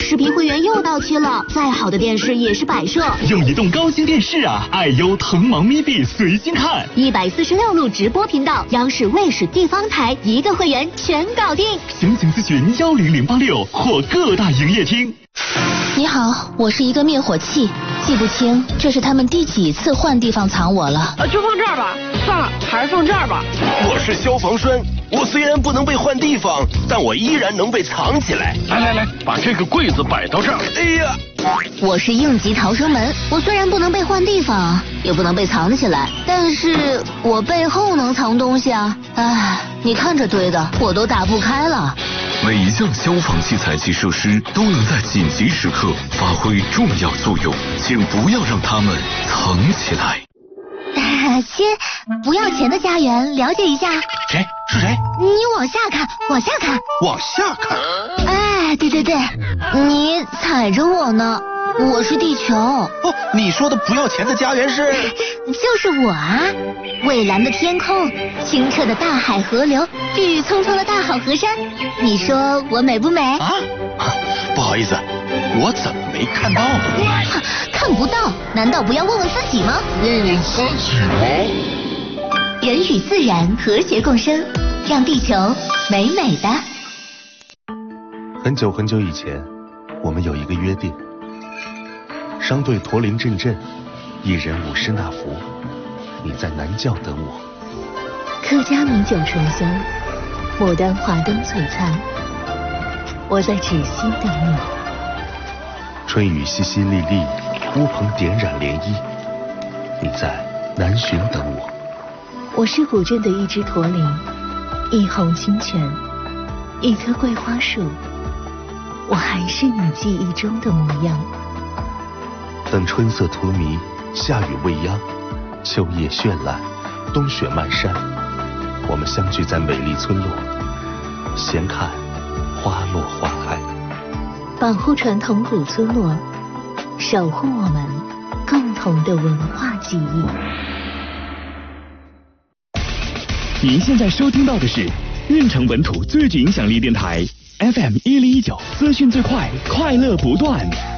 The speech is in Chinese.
视频会员又到期了，再好的电视也是摆设。 用移动高清电视啊，爱优腾芒咪币随心看 ，146路直播频道，央视、卫视、地方台一个会员全搞定。 详情咨询10086或各大营业厅。 你好，我是一个灭火器，记不清这是他们第几次换地方藏我了。 就放这儿吧，算了，还是放这儿吧。 我是消防栓，我虽然不能被换地方，但我依然能被藏起来。 来，把这个柜子摆到这儿。 哎呀， 我是应急逃生门，我虽然不能被换地方，也不能被藏起来，但是我背后能藏东西啊。唉，你看这堆的，我都打不开了。 每一项消防器材及设施都能在紧急时刻发挥重要作用，请不要让它们藏起来。 先不要钱的家园了解一下。 谁？是谁？ 你往下看，往下看， 往下看。 哎，对，你踩着我呢，我是地球。 哦，你说的不要钱的家园是？ 就是我啊！蔚蓝的天空，清澈的大海河流，郁郁葱葱的大好河山，你说我美不美？ 啊？不好意思，我怎么没看到呢？ 看不到，难道不要问问自己吗？ 问问自己吗？ 人与自然和谐共生，让地球美美的。 很久很久以前，我们有一个约定：商队驼铃阵阵，一人舞狮那福，你在南窖等我。 客家米酒醇香，牡丹华灯璀璨，我在芷溪等你。 春雨淅淅沥沥，乌篷点染涟漪，你在南浔等我。 我是古镇的一只驼铃，一泓清泉，一棵桂花树，我还是你记忆中的模样。 等春色荼蘼，夏雨未央，秋叶绚烂，冬雪漫山，我们相聚在美丽村落，闲看花落花开。 保护传统古村落，守护我们共同的文化记忆。 您现在收听到的是运城本土最具影响力电台 FM1019，资讯最快，快乐不断。